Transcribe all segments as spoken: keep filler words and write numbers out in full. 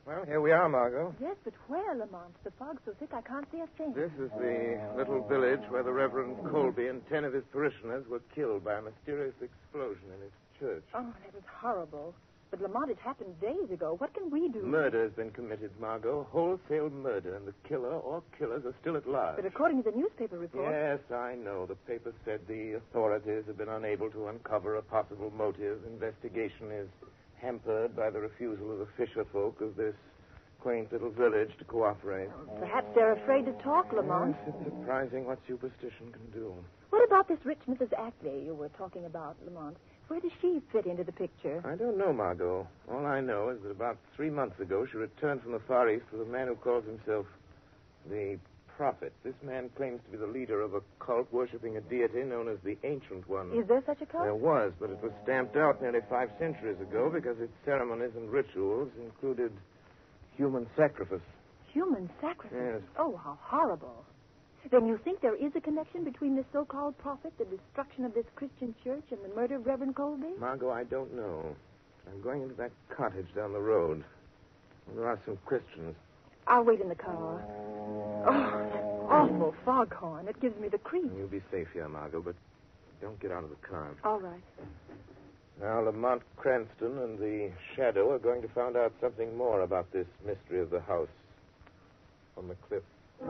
Well, here we are, Margot. Yes, but where, Lamont? The fog's so thick I can't see a thing. This is the little village where the Reverend Colby and ten of his parishioners were killed by a mysterious explosion in his church. Oh, that was horrible. But, Lamont, it happened days ago. What can we do? Murder has been committed, Margot. Wholesale murder, and the killer or killers are still at large. But according to the newspaper report... Yes, I know. The paper said the authorities have been unable to uncover a possible motive. Investigation is hampered by the refusal of the fisher folk of this quaint little village to cooperate. Oh, perhaps they're afraid to talk, Lamont. Yes, it's surprising what superstition can do. What about this rich Missus Ackley you were talking about, Lamont? Where does she fit into the picture? I don't know, Margot. All I know is that about three months ago she returned from the Far East with a man who calls himself the Prophet. This man claims to be the leader of a cult worshipping a deity known as the Ancient One. Is there such a cult? There was, but it was stamped out nearly five centuries ago because its ceremonies and rituals included human sacrifice. Human sacrifice? Yes. Oh, how horrible. Then you think there is a connection between this so-called prophet, the destruction of this Christian church, and the murder of Reverend Colby? Margot, I don't know. I'm going into that cottage down the road. There are some Christians. I'll wait in the car. Oh, that awful foghorn. It gives me the creeps. You'll be safe here, Margot, but don't get out of the car. All right. Now, Lamont Cranston and the Shadow are going to find out something more about this mystery of the house on the cliff.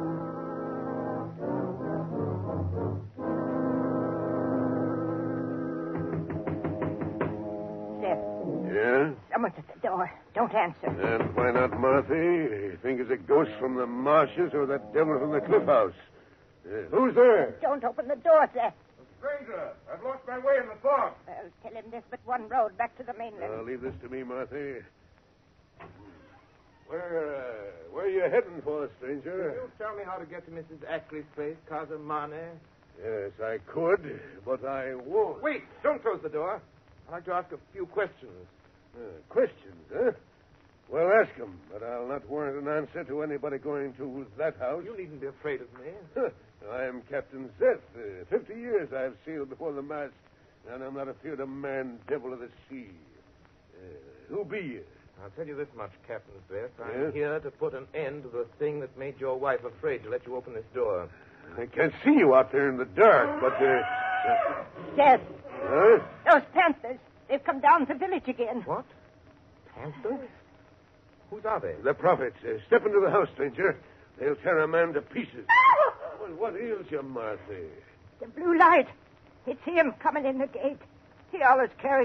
Yeah? Someone's at the door. Don't answer. And why not, Marthy? You think it's a ghost from the marshes or that devil from the cliff house? Uh, who's there? Don't open the door, Seth. Stranger, I've lost my way in the fog. Well, tell him there's but one road back to the mainland. Uh, leave this to me, Marthy. Where, uh, where are you heading for, stranger? Can you tell me how to get to Missus Ackley's place, Casa Mane? Yes, I could, but I won't. Wait, don't close the door. I'd like to ask a few questions. Uh, questions, huh? Well, ask 'em, but I'll not warrant an answer to anybody going to that house. You needn't be afraid of me. I am Captain Seth. Uh, Fifty years I've sailed before the mast, and I'm not afeard of man, devil of the sea. Uh, who be you? I'll tell you this much, Captain Seth. I'm Yes? here to put an end to the thing that made your wife afraid to let you open this door. I can't see you out there in the dark, but, uh... uh Seth, huh? those panthers, they've come down the village again. What? Panthers? Whose are they? The prophets. Uh, step into the house, stranger. They'll tear a man to pieces. Well, what ails you, Marthy? The blue light. It's him coming in the gate. He always carries...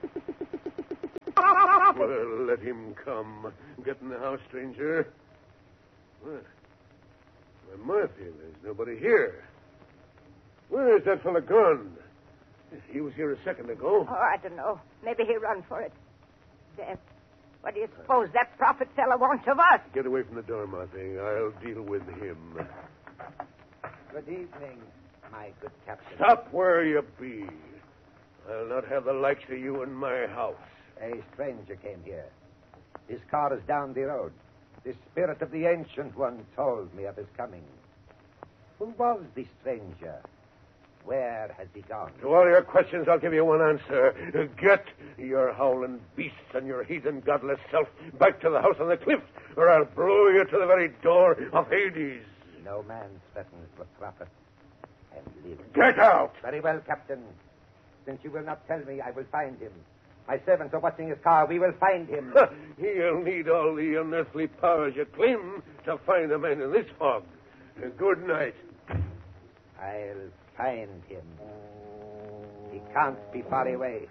Well, let him come. Get in the house, stranger. Well, well, Marthy, there's nobody here. Where is that fella gone? He was here a second ago. Oh, I don't know. Maybe he run for it. Seth, what do you suppose that prophet fella wants of us? Get away from the door, Marthy. I'll deal with him. Good evening, my good captain. Stop where you be. I'll not have the likes of you in my house. A stranger came here. His car is down the road. The spirit of the Ancient One told me of his coming. Who was the stranger? Where has he gone? To all your questions, I'll give you one answer. Get your howling beasts and your heathen godless self back to the house on the cliff, or I'll blow you to the very door of Hades. No man threatens the prophet and live. Get out! Very well, Captain. Since you will not tell me, I will find him. My servants are watching his car. We will find him. He'll need all the unearthly powers you claim to find a man in this fog. Good night. I'll find him. He can't be far away.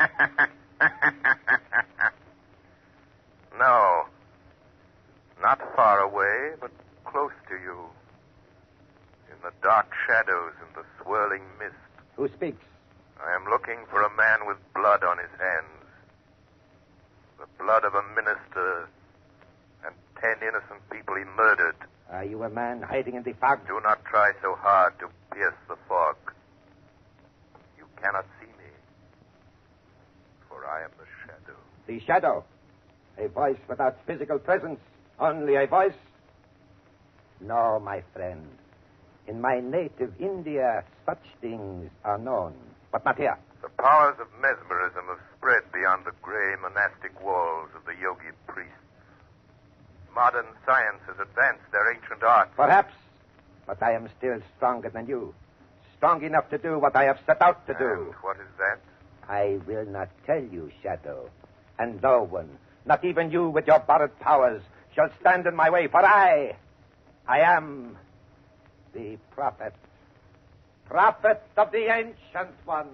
No. Not far away, but close to you. In the dark shadows and the swirling mist. Who speaks? I am looking for a man with blood on his hands. The blood of a minister and ten innocent people he murdered. Are you a man hiding in the fog? Do not try so hard to pierce the fog. You cannot see me, for I am the shadow. The shadow. A voice without physical presence. Only a voice. No, my friend. In my native India, such things are known. But not here. The powers of mesmerism have spread beyond the gray monastic walls of the yogi priests. Modern science has advanced their ancient art. Perhaps, but I am still stronger than you. Strong enough to do what I have set out to do. And what is that? I will not tell you, Shadow. And no one, not even you with your borrowed powers, shall stand in my way, for I, I am the prophet. Prophet of the Ancient One.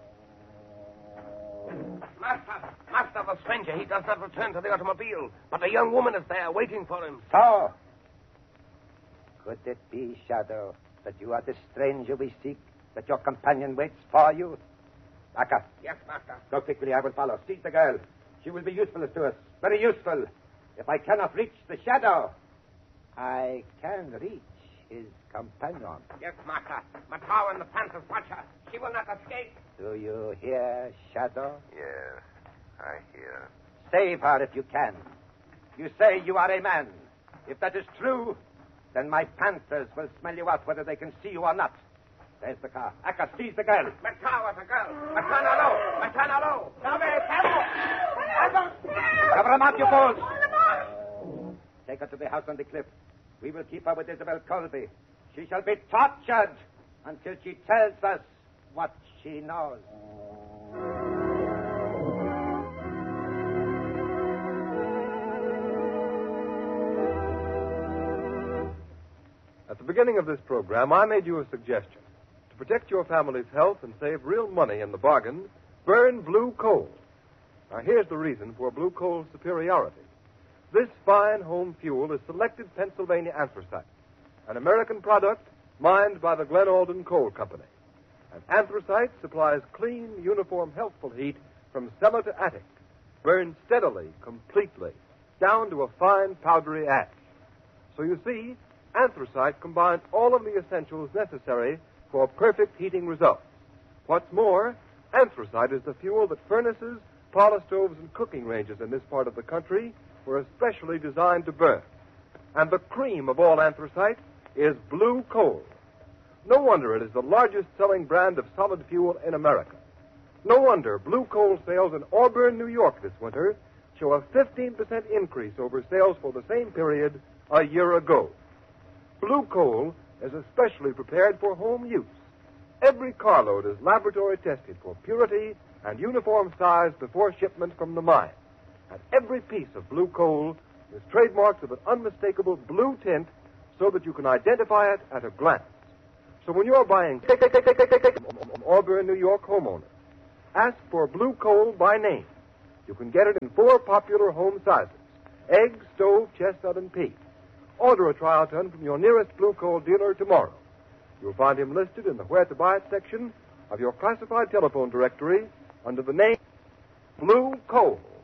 Master, Master, the stranger, he does not return to the automobile, but a young woman is there waiting for him. So, could it be, Shadow, that you are the stranger we seek, that your companion waits for you? Aka. Yes, Master. Go quickly, I will follow. Seize the girl. She will be useful to us. Very useful. If I cannot reach the Shadow, I can reach his companion. Yes, Master. Matau and the Panther's watcher. She will not escape. Do you hear, Shadow? Yes, I hear. Save her if you can. You say you are a man. If that is true, then my panthers will smell you out whether they can see you or not. There's the car. Aka, seize the girl. Matau is a girl. Matanalo. Matanalo. Now, Cover him up, you fools. Take her to the house on the cliff. We will keep her with Isabel Colby. She shall be tortured until she tells us what she knows. At the beginning of this program, I made you a suggestion. To protect your family's health and save real money in the bargain, burn blue coal. Now, here's the reason for blue coal's superiority. This fine home fuel is selected Pennsylvania anthracite, an American product mined by the Glen Alden Coal Company. And anthracite supplies clean, uniform, healthful heat from cellar to attic, burned steadily, completely, down to a fine, powdery ash. So you see, anthracite combines all of the essentials necessary for perfect heating results. What's more, anthracite is the fuel that furnaces, parlor stoves, and cooking ranges in this part of the country were especially designed to burn. And the cream of all anthracite is blue coal. No wonder it is the largest selling brand of solid fuel in America. No wonder blue coal sales in Auburn, New York this winter show a fifteen percent increase over sales for the same period a year ago. Blue coal is especially prepared for home use. Every carload is laboratory tested for purity and uniform size before shipment from the mine. And every piece of blue coal is trademarked with an unmistakable blue tint so that you can identify it at a glance. So when you're buying from Auburn, New York homeowners, ask for blue coal by name. You can get it in four popular home sizes: egg, stove, chestnut, and pea. Order a trial ton from your nearest blue coal dealer tomorrow. You'll find him listed in the Where to Buy It section of your classified telephone directory under the name Blue Coal.